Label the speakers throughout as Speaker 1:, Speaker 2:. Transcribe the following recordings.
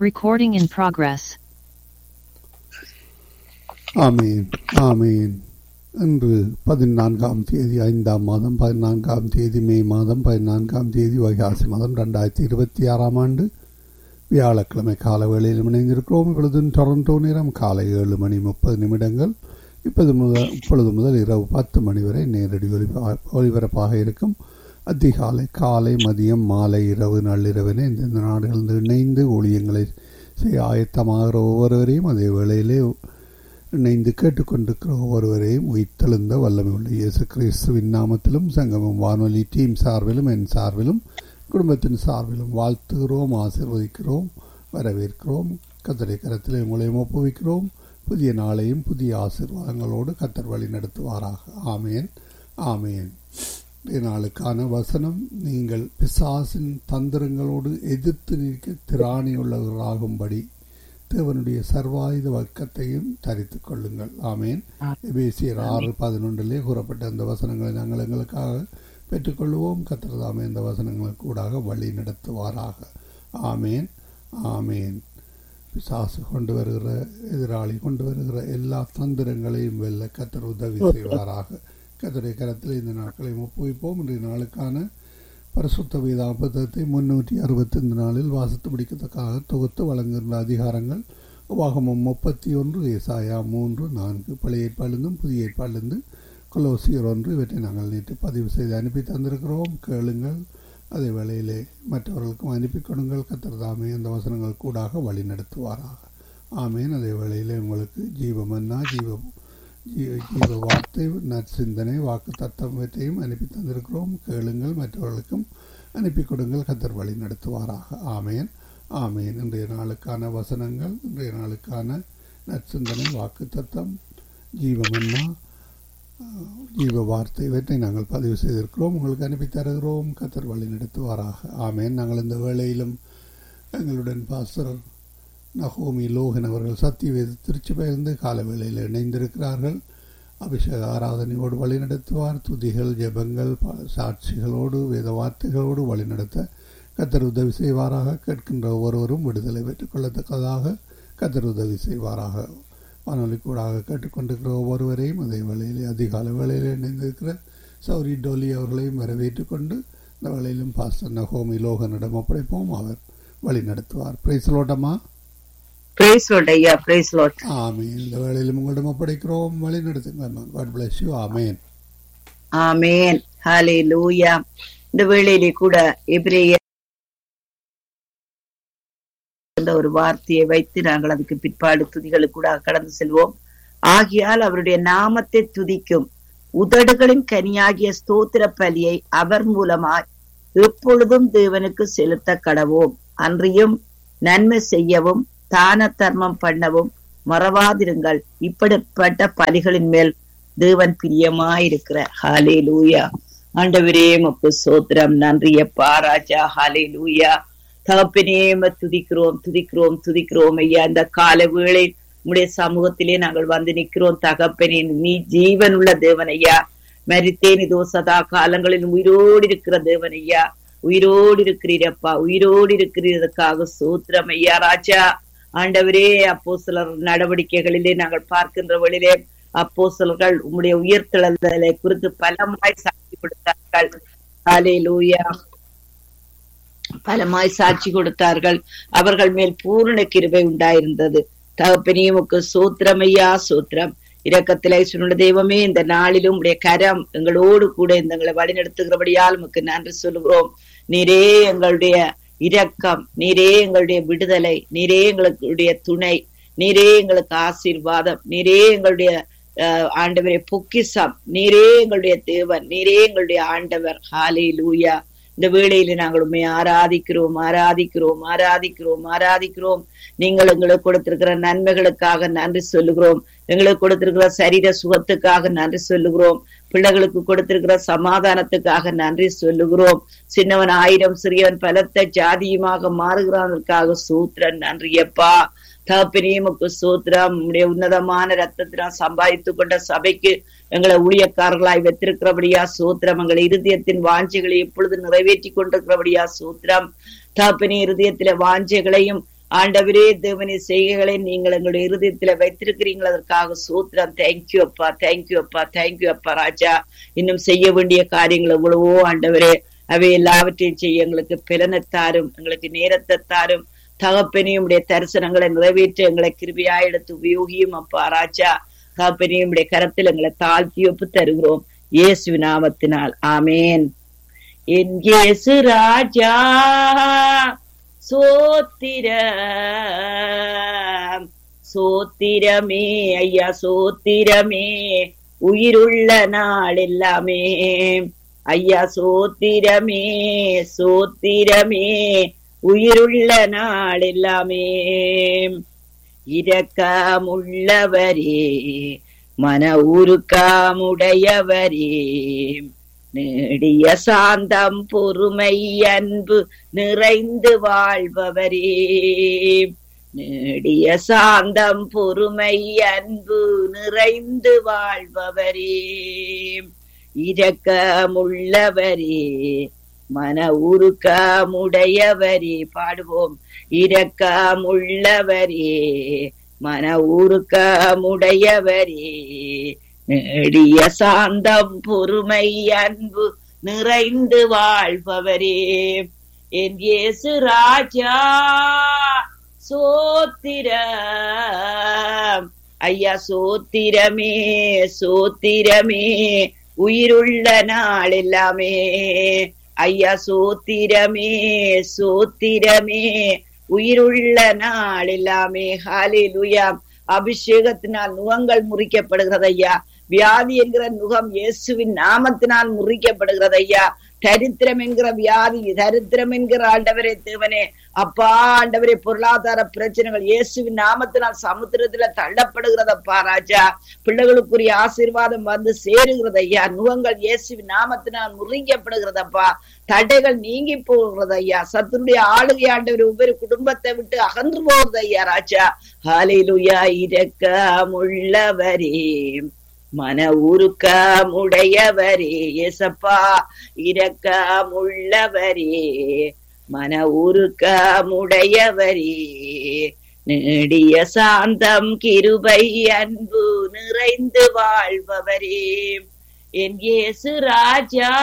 Speaker 1: Recording in progress.
Speaker 2: ஆமீன் ஆமீன். இன்று 14ஆம் தேதி 5ஆம் மாதம் 14ஆம் தேதி மே மாதம் 14ஆம் தேதி வைகாசி மாதம் 2026ஆம் ஆண்டு வியாழக்கிழமை கால வேளையில் இணைந்திருக்கிறோம். இப்பொழுது டொரண்டோ நேரம் காலை 7:30 இப்பொழுது முதல் இரவு 10 மணி வரை நேரடி ஒலிபரப்பாக இருக்கும். அதிகாலை காலை மதியம் மாலை இரவு நள்ளிரவினை இந்த நாடுகளில் இணைந்து ஊழியங்களை செய்ய ஆயத்தமாகிற ஒவ்வொருவரையும், அதே வேளையிலே இணைந்து கேட்டுக்கொண்டிருக்கிற ஒவ்வொருவரையும் உயிர்த்தெழுந்த வல்லமை உள்ள இயேசு கிறிஸ்துவின் நாமத்திலும் சங்கமம் வானொலி டீம் சார்பிலும் என் சார்பிலும் குடும்பத்தின் சார்பிலும் வாழ்த்துகிறோம், ஆசீர்வதிக்கிறோம், வரவேற்கிறோம். கர்த்தருடைய கரத்திலே உங்களையும் ஒப்புவிக்கிறோம். புதிய நாளையும் புதிய ஆசீர்வாதங்களோடு கர்த்தர் வழி நடத்துவாராக. ஆமேன் ஆமேன். நாளுக்கான வசனம்: நீங்கள் பிசாசின் தந்திரங்களோடு எதிர்த்து நிற்க திராணியுள்ளவர்களாகும்படி தேவனுடைய சர்வாயுத வர்க்கத்தையும் தரித்துக் கொள்ளுங்கள். ஆமேன். எபேசியர் 6:11 கூறப்பட்ட அந்த வசனங்களை நாங்கள் எங்களுக்காக பெற்றுக்கொள்வோம். கர்த்தர் தாமே இந்த வசனங்களுக்கு கூடாக வழி நடத்துவாராக. ஆமேன் ஆமேன். பிசாசு கொண்டு வருகிற, எதிராளி கொண்டு வருகிற எல்லா தந்திரங்களையும் வெல்ல கர்த்தர் உதவி செய்வாராக. கர்த்தருடைய கரத்தில் இந்த நாட்களை ஒப்புவிப்போம். இன்றைய நாளுக்கான பரிசுத்த வேதாகம புத்தகத்தை 365 நாளில் வாசித்து முடிக்கத்தக்காக தொகுத்து வழங்குகின்ற அதிகாரங்கள்: உபாகமம் 31, ஏசாயா 3, 4, பழைய ஏற்பாடிலிருந்தும் புதிய ஏற்பாடிலிருந்து கொலோசியர் 1. இவற்றை நாங்கள் நேற்று பதிவு செய்து அனுப்பி தந்திருக்கிறோம். கேளுங்கள், அதே வேளையிலே மற்றவர்களுக்கும் அனுப்பி கொடுங்கள். கர்த்தர் தாமே அந்த வசனங்கள் கூடாக வழி நடத்துவாராக. ஆமேன். அதே வேளையிலே உங்களுக்கு ஜீவமன்னா, ஜீவ வார்த்தை, நற்சிந்தனை, வாக்கு தத்தத்தையும் அனுப்பி தந்திருக்கிறோம். கேளுங்கள், மற்றவர்களுக்கும் அனுப்பி கொடுங்கள். கர்த்தர் வழி நடத்துவாராக. ஆமேன் ஆமேன். இன்றைய நாளுக்கான வசனங்கள், இன்றைய நாளுக்கான நற்சிந்தனை, வாக்கு தத்தம், ஜீவமன்னா, ஜீவ வார்த்தை, இவற்றை நாங்கள் பதிவு செய்திருக்கிறோம், உங்களுக்கு அனுப்பி தருகிறோம். கர்த்தர் வழி நடத்துவாராக. ஆமேன். நாங்கள் இந்த வேளையிலும் எங்களுடன் பாஸ்டர் நகோமி லோகன் அவர்கள் சத்தியவேத திருச்சி பகிர்ந்து கால வேளையில் இணைந்திருக்கிறார்கள். அபிஷேக ஆராதனையோடு வழி நடத்துவார். துதிகள், ஜெபங்கள், சாட்சிகளோடு, வேத வார்த்தைகளோடு வழி நடத்த கர்த்தர் உதவி செய்வாராக. கேட்கின்ற ஒவ்வொருவரும் விடுதலை பெற்றுக் கொள்ளத்தக்கதாக கர்த்தர் உதவி செய்வாராக. வானொலி கூடாக கேட்டுக்கொண்டிருக்கிற ஒவ்வொருவரையும், அதே வேளையிலே அதிகால வேளையில் இணைந்திருக்கிற சௌரி டோலி அவர்களையும் வரவேற்றுக் கொண்டு இந்த வேளையிலும் பாஸ்டர் நகோமி லோகனிடம் ஒப்படைப்போம். அவர் வழி நடத்துவார். பிரைஸ் லோட்டமா. ஆமீன். இந்த வேளையிலும் உங்களிடம் ஒப்படைக்கிறோம், வழி நடத்துங்க. God bless you. ஆமேன்
Speaker 3: ஆமேன். ஹல்லேலூயா. இந்த வேளையிலே கூட எபிரேயர் ஒரு வார்த்தையை வைத்து நாங்கள் அதுக்கு பிற்பாடு துதிகளுக்கு கூட கடந்து செல்வோம். ஆகியால் அவருடைய நாமத்தை துதிக்கும் உதடுகளின் கனியாகிய ஸ்தோத்திர பலியை அவர் மூலமாய் எப்பொழுதும் தேவனுக்கு செலுத்த கடவோம். அன்றியும் நன்மை செய்யவும் தான தர்மம் பண்ணவும் மறவாதிருங்கள். இப்படிப்பட்ட பலிகளின் மேல் தேவன் பிரியமாயிருக்கிறார். ஹல்லேலூயா. ஆண்டவரே உமக்கு ஸ்தோத்திரம். நன்றியப்பா ராஜா. ஹல்லேலூயா. தகப்பனே துதிக்கிறோம் துதிக்கிறோம் துதிக்கிறோம் ஐயா. இந்த கால வேளை உம்முடைய சமூகத்திலே நாங்கள் வந்து நிற்கிறோம் தகப்பனே. நீ ஜீவன் உள்ள தேவன் ஐயா. மரித்தேன், இதோ சதா காலங்களில் உயிரோடு இருக்கிற தேவன் ஐயா. உயிரோடு இருக்கிறீரப்பா, உயிரோடு இருக்கிறதற்காக ஸ்தோத்திரம் ஐயா ராஜா. ஆண்டவரே, அப்போஸ்தலர் நடவடிக்கைகளிலே நாங்கள் பார்க்கின்ற வழியிலே அப்போஸ்தலர்கள் உம்முடைய உயிர்த்தெழுதலை குறித்து பலமாய் சாட்சி கொடுத்தார்கள். ஹல்லேலூயா. பலமாய் சாட்சி கொடுத்தார்கள். அவர்கள் மேல் பூரண கிருபை உண்டாயிருந்தது. தகப்பனே உமக்கு ஸ்தோத்திரம் ஐயா, ஸ்தோத்திரம். இரக்கத்திலே சுருண்ட தெய்வமே, இந்த நாளிலும் உடைய கரம் எங்களோடு கூட எங்களை வழி நடத்துகிறபடியால் உமக்கு நன்றி சொல்லுகிறோம். நீரே எங்களுடைய இரக்கம், நீரே எங்களுடைய விடுதலை, நீரே எங்களுடைய துணை, நீரே எங்களுக்கு ஆசீர்வாதம், நீரே எங்களுடைய ஆண்டவரே பொக்கிஷம், நீரே எங்களுடைய தேவன், நீரே எங்களுடைய ஆண்டவர். ஹல்லேலூயா. இந்த வேளையில நாங்கள் உண்மை ஆராதிக்கிறோம் ஆராதிக்கிறோம் ஆராதிக்கிறோம் ஆராதிக்கிறோம். நீங்கள் எங்களுக்கு கொடுத்திருக்கிற நன்மைகளுக்காக நன்றி சொல்லுகிறோம். எங்களுக்கு கொடுத்திருக்கிற சரீர சுகத்துக்காக நன்றி சொல்லுகிறோம். பிள்ளைகளுக்கு கொடுத்திருக்கிற சமாதானத்துக்காக நன்றி சொல்லுகிறோம். சின்னவன் 1000 சிறியவன் பலத்த ஜாதியுமாக மாறுகிறானுக்காக ஸ்தோத்திரம். நன்றியப்பா தகப்பனே உமக்கு ஸ்தோத்திரம். உம்முடைய உன்னதமான ரத்தத்தினால் சம்பாதித்துக் கொண்ட சபைக்கு எங்களை ஊழியக்காரர்களாய் வைத்திருக்கிறபடியா ஸ்தோத்திரம். எங்கள் இருதயத்தின் வாஞ்சைகளை எப்பொழுது நிறைவேற்றி கொண்டிருக்கிறபடியா ஸ்தோத்திரம். தகப்பனே, இருதயத்தில வாஞ்சைகளையும் ஆண்டவரே தேவனே செய்கைகளை நீங்கள் எங்களுடைய இருதயத்துல வைத்திருக்கிறீங்கள், அதற்காக சூத்திரம். தேங்க்யூ அப்பா, தேங்க்யூ அப்பா, தேங்க்யூ அப்பா ராஜா. இன்னும் செய்ய வேண்டிய காரியங்கள் எவ்வளவோ ஆண்டவரே, அவை எல்லாவற்றையும் செய்ய எங்களுக்கு பலனத்தாரும், எங்களுக்கு நேரத்தை தாரும் தகப்பனையும் உடைய தரிசனங்களை நிறைவேற்ற எங்களை கிருபையா எடுத்து உபயோகியும் அப்பா ராஜா. தகப்பனையும் உடைய கரத்தில் எங்களை தாழ்த்தி ஒப்பு தருகிறோம் இயேசு நாமத்தினால், ஆமேன். என் இயேசு ராஜா சோத்திர சோத்திரமே ஐயா சோத்திரமே, உயிருள்ள நாள் எல்லாமே ஐயா சோத்திரமே சோத்திரமே, உயிருள்ள நாள் எல்லாமே. இரக்கமுள்ளவரே மன உருக்கமுடையவரே, நெடிய சாந்தம் பொறுமை அன்பு நிறைந்து வாழ்பவரே, நெடிய சாந்தம் பொறுமை அன்பு நிறைந்து வாழ்பவரே, இரக்கமுள்ளவரே மன உருக்கமுடையவரே. பாடுவோம். இரக்கமுள்ளவரே மன உருக்கமுடையவரே, நெடிய சாந்தம் பொறுமை அன்பு நிறைந்து வாழ்பவரே, என் இயேசு ராஜா சோத்திரம் ஐயா சோத்திரமே சோத்திரமே, உயிருள்ள நாள் எல்லாமே ஐயா சோத்திரமே சோத்திரமே, உயிருள்ள நாள் எல்லாமே. ஹல்லேலூயா. அபிஷேகத்தினால் நுகங்கள் முறிக்கப்படுகிறது ஐயா. வியாதி என்கிற நுகம் இயேசுவின் நாமத்தினால் முறிக்கப்படுகிறது ஐயா. தரித்திரம் என்கிற வியாதி, தரித்திரம் என்கிற ஆண்டவரே தேவனே அப்பா ஆண்டவரே, பொருளாதார பிரச்சனைகள் இயேசுவின் நாமத்தினால் சமுத்திரத்துல தள்ளப்படுகிறதப்பா ராஜா. பிள்ளைகளுக்குரிய ஆசீர்வாதம் வந்து சேருகிறது ஐயா. நுகங்கள் இயேசுவின் நாமத்தினால் முறிக்கப்படுகிறதப்பா. தடைகள் நீங்கி போகிறது ஐயா. சத்துருடைய ஆளுகை ஆண்டவர் ஒவ்வொரு குடும்பத்தை விட்டு அகன்று போகிறது ஐயா ராஜா. ஹல்லேலூயா. இரக்கமுள்ளவரே மன உருக்கமுடையவரே இயேசப்பா, இரக்கமுள்ளவரே மன உருக்கமுடையவரே, நெடிய சாந்தம் கிருபை அன்பு நிறைந்து வாழ்பவரே, என் இயேசு ராஜா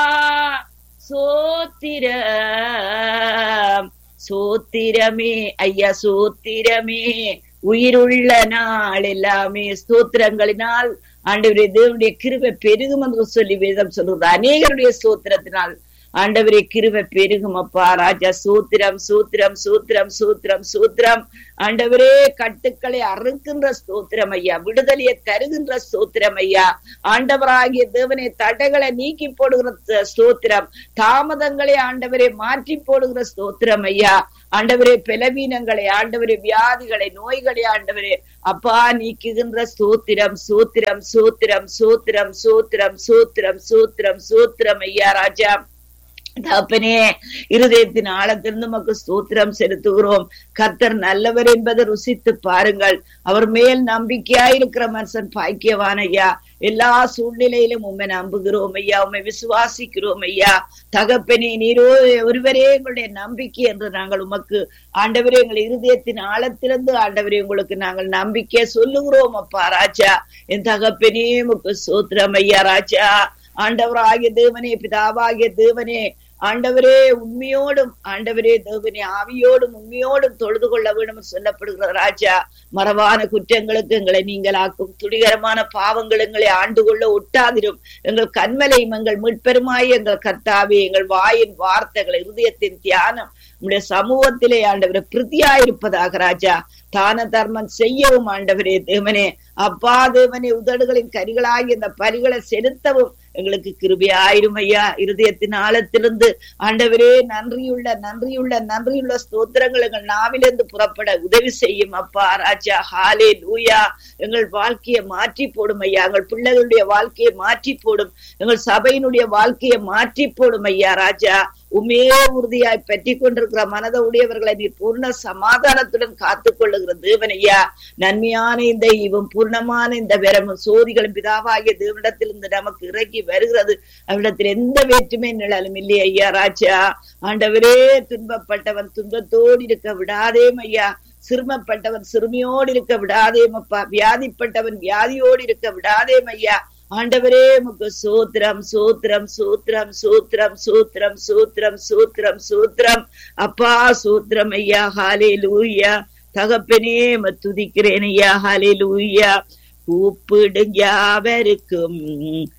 Speaker 3: சோத்திரம் சோத்திரமே ஐயா சோத்திரமே, உயிருள்ள நாள் எல்லாமே. ஸ்தோத்திரங்களினால் ஆண்டவரே தேவனுடைய கிருபை பெருகும் என்று சொல்லி வேதம் சொல்றது. அநேகருடைய ஸ்தோத்திரத்தினால் ஆண்டவரே கிருபை பெருகும் அப்பா ராஜா. சூத்திரம் சூத்திரம் சூத்திரம் சூத்திரம் சூத்திரம் ஆண்டவரே. கட்டுக்களை அறுக்கின்ற ஸ்தோத்திரம் ஐயா, விடுதலையை தருகின்ற ஸ்தோத்திரம் ஐயா. ஆண்டவராகிய தேவனே தடைகளை நீக்கி போடுகிற ஸ்தோத்திரம், தாமதங்களை ஆண்டவரே மாற்றி போடுகிற ஸ்தோத்திரம் ஐயா. ஆண்டவரே பலவீனங்களை ஆண்டவரே, வியாதிகளை நோய்களை ஆண்டவரே அப்பா நீக்குகின்ற ஸ்தோத்திரம் சூத்திரம் சூத்திரம் சூத்திரம் சூத்திரம் சூத்திரம் சூத்திரம் சூத்திரம் ஐயா ராஜா. தகப்பனே, இருதயத்தின் ஆழத்திலிருந்து நமக்கு ஸ்தோத்திரம் செலுத்துகிறோம். கர்த்தர் நல்லவர் என்பதை ருசித்து பாருங்கள். அவர் மேல் நம்பிக்கையாயிருக்கிற மனுஷன் பாக்கியவான் ஐயா. எல்லா சூழ்நிலையிலும் உண்மை நம்புகிறோம் ஐயா, உண்மை விசுவாசிக்கிறோம் ஐயா. தகப்பனே, நீரோ ஒருவரே எங்களுடைய நம்பிக்கை என்று நாங்கள் உமக்கு ஆண்டவரே எங்கள் இருதயத்தின் ஆழத்திலிருந்து ஆண்டவரே உங்களுக்கு நாங்கள் நம்பிக்கை சொல்லுகிறோம் அப்பா ராஜா. என் தகப்பனே உமக்கு ஸ்தோத்திரம் ஐயா ராஜா. ஆண்டவராகிய தேவனே, பிதாவாகிய தேவனே ஆண்டவரே, உண்மையோடும் ஆண்டவரே தேவனே ஆவியோடும் உண்மையோடும் தொழுது கொள்ள வேண்டும் சொல்லப்படுகிற ராஜா. மறவான குற்றங்களுக்கு எங்களை நீங்களாக்கும், துடிகரமான பாவங்கள் எங்களை ஆண்டு கொள்ள ஒட்டாதிரும். எங்கள் கண்மலையும் எங்கள் மீட்பெருமாய் எங்கள் கர்த்தாவே, எங்கள் வாயின் வார்த்தைகள் இருதயத்தின் தியானம் உங்களுடைய சமூகத்திலே ஆண்டவரே பிரதியாயிருப்பதாக ராஜா. தான தர்மம் செய்யவும் ஆண்டவரே தேவனே அப்பா தேவனே, உதடுகளின் கரிகளாகி இந்த பரிகளை செலுத்தவும் எங்களுக்கு கிருபையாயிரும் ஐயா. இருதயத்தின் ஆழத்திலிருந்து ஆண்டவரே நன்றியுள்ள நன்றியுள்ள நன்றியுள்ள ஸ்தோத்திரங்கள் எங்கள் நாவிலிருந்து புறப்பட உதவி செய்யும் அப்பா ராஜா. ஹல்லேலூயா. எங்கள் வாழ்க்கையை மாற்றி போடும் ஐயா, எங்கள் பிள்ளைகளுடைய வாழ்க்கையை மாற்றி போடும், எங்கள் சபையினுடைய வாழ்க்கையை மாற்றி போடும் ஐயா ராஜா. உமே உறுதியாய் பற்றி கொண்டிருக்கிற மனத உடையவர்களை நீர் பூர்ண சமாதானத்துடன் காத்துக் கொள்ளுகிற தேவன் ஐயா. நன்மையான இந்த ஈவும் பூர்ணமான இந்த வரமும் சோதிகளும் பிதாவாகிய தேவனிடத்திலிருந்து நமக்கு இறங்கி வருகிறது. அவரிடத்தில் எந்த வேற்றுமை நிழலும் இல்லை ஐயா ராஜா. ஆண்டவரே, துன்பப்பட்டவன் துன்பத்தோடு இருக்க விடாதேம் ஐயா. சிறுமப்பட்டவன் சிறுமியோடு இருக்க விடாதேம் அப்பா. வியாதிப்பட்டவன் வியாதியோடு இருக்க விடாதேம் ஐயா. ஆண்டவரே, உமக்கு சூத்திரம் சூத்திரம் சூத்திரம் சூத்திரம் சூத்திரம் சூத்திரம் சூத்திரம் சூத்திரம் அப்பா. சூத்திரம் ஐயா. ஹல்லேலூயா. தகப்பனே, துதிக்கிறேன் ஐயா. ஹல்லேலூயா. கூப்பிடுங்க யாவருக்கும்